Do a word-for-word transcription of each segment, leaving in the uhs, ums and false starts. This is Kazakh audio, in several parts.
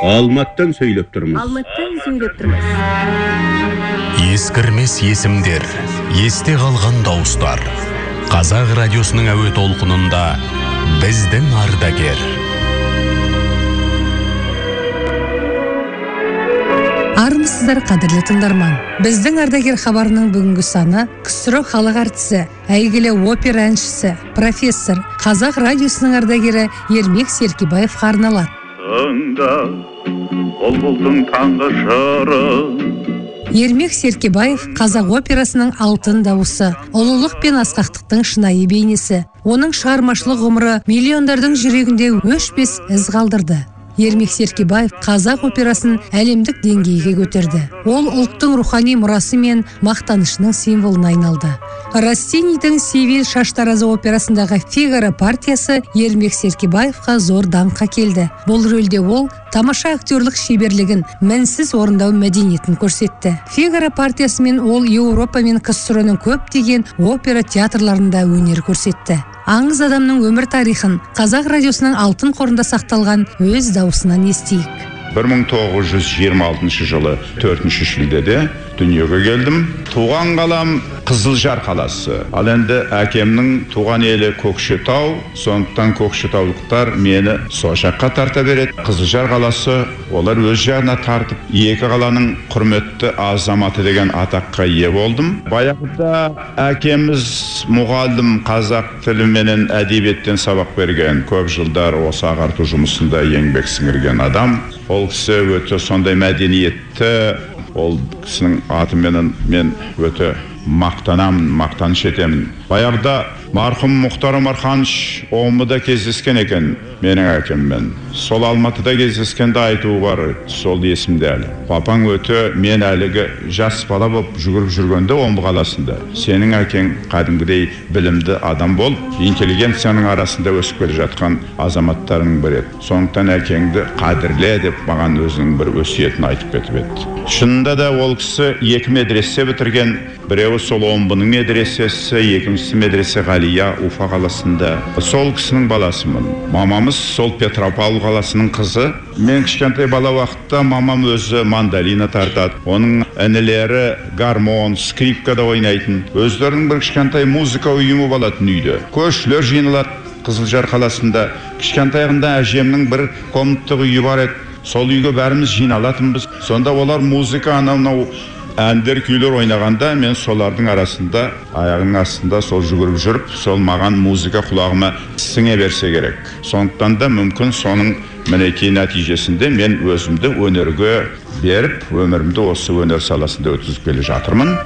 Алматтан сөйлеп тұрмыз. Алматтан сөйлеп тұрмыз. Ескірмес есімдер, есте қалған дауыстар. Қазақ радиосының әуе толқынында біздің ардагер. Армысыздар, қадірлі тыңдарман. Біздің ардагер хабарының бүгінгі саны КСРО халық артисі, әйгілі опера әншісі, профессор, Қазақ радиосының ардагері Ермек Серкебаевқа арналады. Бұлбұлдың таңғы шыры. Ермек Серкебаев қазақ операсының алтын дауысы, ұлылық пен асқақтықтың шынайы бейнесі. Оның шығармашылық ғұмыры миллиондардың жүрегінде өшпес із қалдырды. Ермек Серкебаев қазақ операсын әлемдік деңгейге көтерді. Ол ұлттың рухани мұрасы мен мақтанышының символына айналды. Россинидің Севиль шаштаразы операсындағы Фигаро партиясы Ермек Серкебаевқа зор даңққа келді. Бұл рөлде ол тамаша актерлік шеберлігін, мінсіз орындау мәдениетін көрсетті. Фигаро партиясымен ол Еуропа мен КСРОның көптеген опера театрларында өнер көрсетті. Аңыз адамның өмір тарихын Қазақ радиосының алтын қорында сақталған өз даусынан естейік. бір мың тоғыз жүз жиырма алтыншы жылы төртінші шілдеде дүниеге келдім. Туған қалам Қызылжар қаласы. Ал енді әкемнің туған елі Көкшетау, сондықтан көкшетаулықтар мені сол жаққа тарта береді. Қызылжар қаласы, олар өз жағына тартып, екі қаланың құрметті азаматы деген атаққа ие болдым. Баяғыда әкеміз мұғалім, қазақ тілі менен әдебиеттен сабақ берген, көп жылдар осы ағарту жұмысында еңбек сіңірген адам. Ол кісі өте сондай мәдениетті, ол кісінің атыменен мен өте мақтанам, мақтаныш етемін. Баяғыда марқұм Мұхтар Омарханович Омбыда кездескен екен менің әкеммен. Сол Алматыда кездескенде айтуы бар, сол есімде әлі. Папаң өте, мен әлігі жас бала болып жүгіріп жүргенде Омбы қаласында. Сенің әкең қадімгідей білімді адам болып, интеллигенцияның арасында өсіп келе жатқан азаматтарының бірі еді. Сондықтан әкеңді қадірле деп маған өзінің бір өсиетін айтып кетіп еді. Шынында да ол кісі екі медресе бітірген, біреуі сол Омбының медресесі, екіншісі медресе Ғалия Уфа қаласында. Сол кісінің баласымын. Мамамыз сол Петропавл қаласының қызы. Мен кішкентай бала уақытта мамам өзі мандолина тартады. Оның інілері гармон, скрипкада ойнайтын. Өздерінің бір кішкентай музыка ұйымы болатын үйде. Көршілер жиналады Қызылжар қаласында. Кішкентайғында әжемнің бір комнаттық үйі бар еді. Сол үйге бәріміз жиналатынбыз. Сонда олар музыка анау әндер күйлер ойнағанда мен солардың арасында аяғының астында сол жүгіріп жүріп, сол маған музыка құлағыма сіңе берсе керек. Сондықтан да мүмкін соның мінекей нәтижесінде мен өзімді өнерге беріп, өмірімді осы өнер саласында өткізіп келе жатырмын.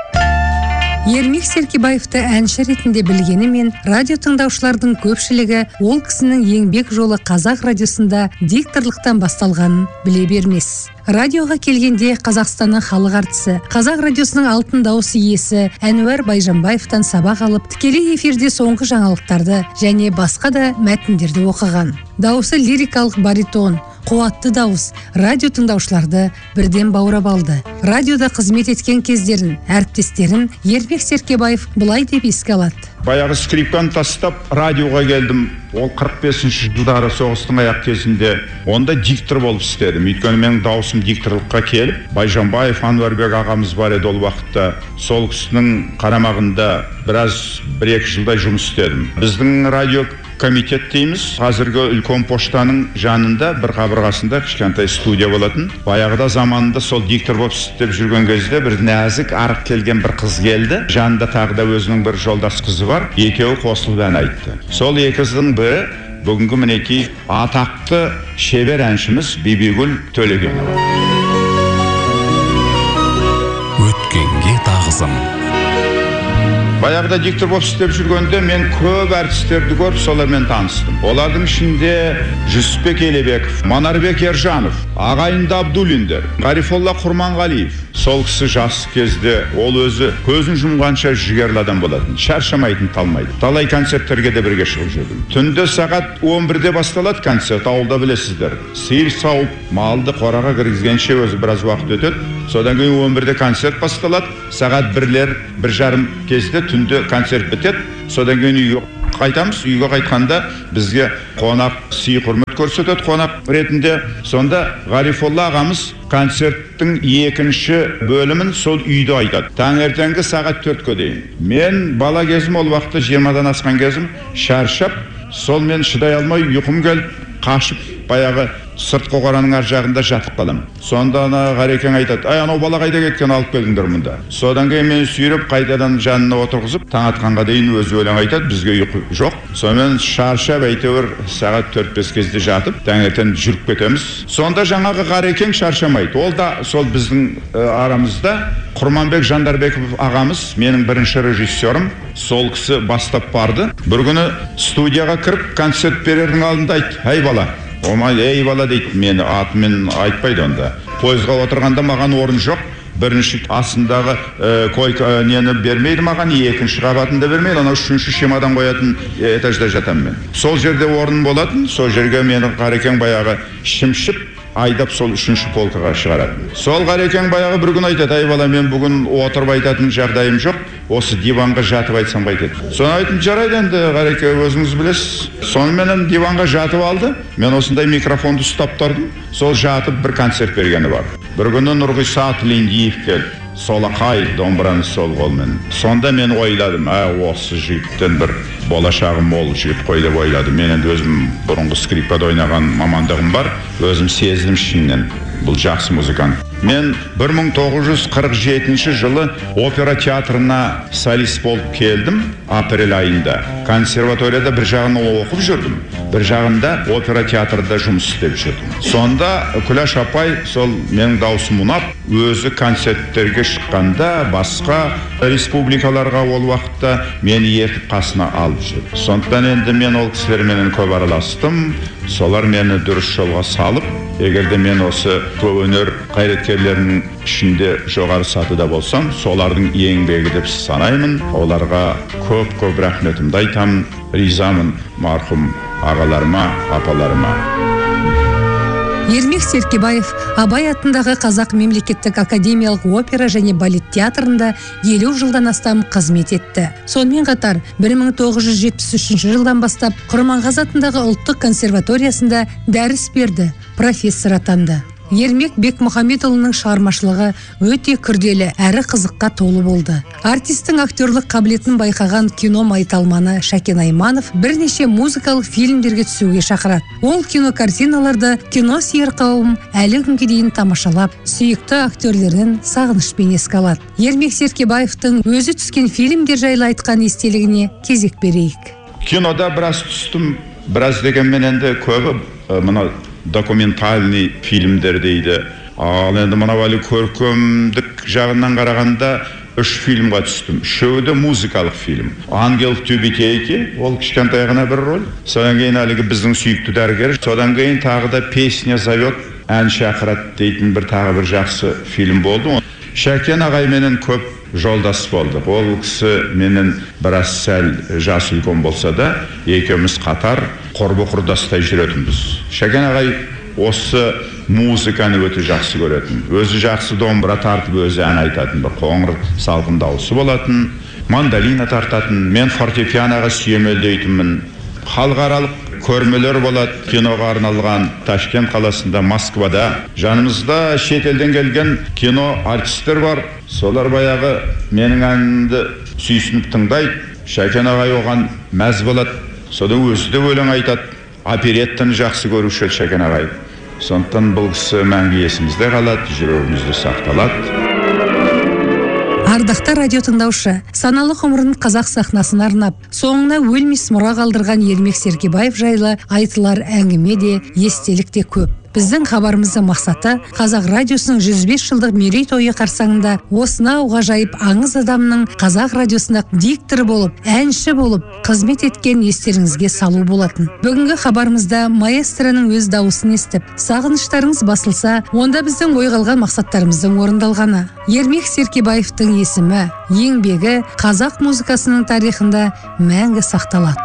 Ермек Серкебаевты әнші ретінде білгенімен, радио тыңдаушылардың көпшілігі ол кісінің еңбек жолы Қазақ радиосында дикторлықтан басталғанын біле бермес. Радиоға келгенде Қазақстанның халық артисі, Қазақ радиосының алтын дауысы иесі Әнуар Байжанбаевтан сабақ алып, тікелей эфирде соңғы жаңалықтарды және басқа да мәтіндерді оқыған. Дауысы лирикалық баритон, қуатты дауыс радио тыңдаушыларды бірден баурап алды. Радиода қызмет еткен кездерін, әріптестерін Ермек Серкебаев былай деп еске алады. Баяғы скрипканы тастап радиоға келдім. Ол қырық бесінші жылдары соғыстың аяқ кезінде онда диктор болып істедім. Өйткені менің даусым дикторлыққа келіп, Байжанбаев Ануарбек ағамыз бар еді ол уақытта. Сол кісінің қарамағында біраз бір-екі жылдай жұмыс істедім. Біздің радио комитет дейміз, қазіргі үлкен поштаның жанында бір қабырғасында кішкентай студия болатын. Баяғыда заманында сол диктор болып істеп жүрген кезде бір нәзік арық келген бір қыз келді. Жанында тағы да өзінің бір жолдас қызы бар. Екеуі қосылып ән айтты. Сол екі қыздың бірі бүгінгі мінекей атақты шебер әншіміз Бибигүл Төлегенова. Өткенге тағзым. Баяғыда диктор болып істеп жүргенде мен көп әртістерді көріп, солармен таныстым. Олардың ішінде Жүсіпбек Елебеков, Манарбек Ержанов, ағайынды Абдуллиндер, Ғарифолла Құрманғалиев. Сол кісі жас кезде ол өзі көзін жұмғанша жігерлі адам болатын, шаршамайтын, талмайды. Талай концерттерге де бірге шығып жүрдім. Түнде сағат он бірде басталады концерт, ауылда білесіздер. Сиыр сауып, малды қораға кіргізгенше өзі біраз уақыт өтеді. Содан кейін он бірде концерт басталады. Сағат бірлер, бір жарым кезде түнде концерт бітеді. Содан кейін үйге қайтамыз, үйге қайтқанда бізге қонақ сый құрмет көрсетеді қонақ ретінде. Сонда Ғарифолла ағамыз концерттің екінші бөлімін сол үйде айтады. Таңертеңгі сағат төртке дейін. Мен бала кезім, ол уақытта жиырмадан асқан кезім, шаршап, сол мен шыдай алмай ұйқым келіп, қашып баяғы сыртқы қораның ар жағында жатып қалам. Сонда ана Ғарекең айтады: "Ай, анау бала қайда кеткен, алып келдіңдер мұнда." Содан кейін мен сүйреп қайтадан жанына отырғызып, таң атқанға дейін өзі өлең айтады, бізге ұйқы жоқ. Сонымен шаршап әйтеуір сағат төрт бес кезде жатып, таңертең жүріп кетеміз. Сонда жаңағы Ғарекең шаршамайды. Ол да сол біздің арамызда Құрманбек Жандарбеков ағамыз, менің бірінші режиссерім, сол кісі бастап барды. Бір күні студияға кіріп, концерт берердің алдында айтты: "Ай бала", омай, ей бала дейді, мені атымен айтпайды онда. Пойызға отырғанда маған орын жоқ. Бірінші астындағы ә, койка нені бермейді маған, екінші қабатында бермейді, ана үшінші шемадан қоятын этажда жатам мен. Сол жерде орын болатын, сол жерге мені Ғарекең баяғы шымшып айдап сол үшінші полкаға шығаратын. Сол Ғарекең баяғы бір күн айтады: "Ай бала, мен бүгін отырып айтатын жағдайым жоқ, осы диванға жатып айтсам қайтеді." Соны айтым: "Жарайды енді, Ғареке, өзіңіз білесіз." Сонымен диванға жатып алды. Мен осындай микрофонды ұстап тұрдым. Сол жатып бір концерт бергені бар. Бір күні Нұрғиса Тілендиев келді. Солақай домбыраны сол қолмен. Сонда мен ойладым: "А, осы жігіттен бір болашағы мол жігіт қой" деп ойладым. Мен енді өзім бұрынғы скрипкада ойнаған мамандығым бар. Өзім сездім ішімнен, бұл жақсы музыкант. Мен бір мың тоғыз жүз қырық жетінші жылы опера театрына солист болып келдім, апрель айында. Консерваторияда бір жағын оқып жүрдім, бір жағында опера театрда жұмыс істеп жүрдім. Сонда Күләш апай сол менің даусым ұнап, өзі концерттерге шыққанда басқа республикаларға ол уақытта мені ертіп қасына алып жүрді. Сондықтан енді мен ол кісілермен көп араластым. Солар мені дұрыс жолға салып, егерде мен осы өнер қайраткерлерінің ішінде жоғары сатыда болсам, солардың еңбегі деп санаймын. Оларға көп-көп рахметімді айтамын, ризамын марқұм ағаларыма, апаларыма. Ермек Серкебаев Абай атындағы Қазақ мемлекеттік академиялық опера және балет театрында елу жылдан астам қызмет етті. Сонымен қатар бір мың тоғыз жүз жетпіс үшінші жылдан бастап Құрманғазы атындағы ұлттық консерваториясында дәріс берді, профессор атанды. Ермек Бекмұхамедұлының шығармашылығы өте күрделі әрі қызыққа толы болды. Артистің актерлік қабілетін байқаған кино майталманы Шәкен Айманов бірнеше музыкалық фильмдерге түсуге шақырады. Ол кинокартиналарды кино сүйер қауым әлі күнге дейін тамашалап, сүйікті актерлерін сағынышпен еске алады. Ермек Серкебаевтың өзі түскен фильмдер жайлы айтқан естелігіне кезек берейік. Кинода біраз түстім, біраз дегенмен енді көбі мына документальный фильмдер дейді. Ал енді мынау әлі көркемдік жағынан қарағанда үш фильмға түстім. Үшеуі де музыкалық фильм. Ангел Тюбетейки, ол кішкентай ғана бір роль. Содан кейін әлгі біздің сүйікті дәрігер. Содан кейін тағы да Песня зовет, ән шақырады дейтін бір тағы бір жақсы фильм болды. Шәкен ағайменен көп жолдас болдық. Ол кісі менен біраз сәл жас үлкен болса да, екеуміз қатар құрбы құрдастай жүретінбіз. Шәкен ағай осы музыканы өте жақсы көретін. Өзі жақсы домбыра тартып, өзі ән айтатын, бір қоңыр салқын дауысы болатын, мандолина тартатын. Мен фортепианоға сүйемелдейтінмін. Халықаралық көрмелер болады, киноға арналған Ташкент қаласында, Москвада. Жанымызда шетелден келген кино артистер бар. Солар баяғы менің әнімді сүйсініп тыңдайды. Шәкен ағай оған мәз болады. Содан өзі де өлең айтады. Опереттаны жақсы көруші Шәкен ағай. Сондықтан бұл кісі мәңгі есімізде қалады, жүрегімізде сақталады. Ардақты радио тыңдаушы, саналы ғұмырын қазақ сахнасына арнап, соңына өлмес мұра қалдырған Ермек Серкебаев жайлы айтылар әңгіме де, естелік де көп. Біздің хабарымыздың мақсаты Қазақ радиосының жүз бес жылдық мерейтойы қарсаңында осынау ғажайып аңыз адамның Қазақ радиосында диктор болып, әнші болып қызмет еткен естеріңізге салу болатын. Бүгінгі хабарымызда маэстроның өз дауысын естіп, сағыныштарыңыз басылса, онда біздің ой қалған мақсаттарымыздың орындалғаны. Ермек Серкебаевтың есімі, еңбегі қазақ музыкасының тарихында мәңгі сақталады.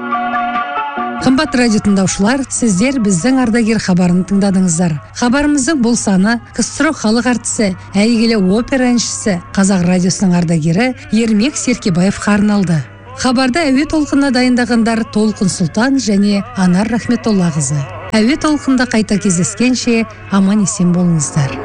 Қымбат радио тыңдаушылар, сіздер біздің ардагер хабарын тыңдадыңыздар. Хабарымыздың бұл саны КСРО халық артисі, әйгілі опера әншісі, Қазақ радиосының ардагері Ермек Серкебаевқа арналды. Хабарды әуе толқынына дайындағандар Толқын Сұлтан және Анар Рахметолла қызы. Әуе толқында қайта кездескенше аман есен болыңыздар.